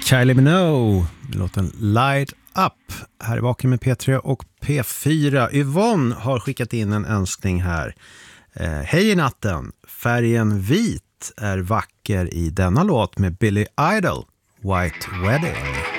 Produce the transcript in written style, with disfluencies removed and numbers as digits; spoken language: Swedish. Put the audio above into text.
Kylie Minogue, låten Light Up. Här är Vaken med P3 och P4. Yvonne har skickat in en önskning här. Hej i natten, färgen vit är vacker i denna låt med Billy Idol, White Wedding.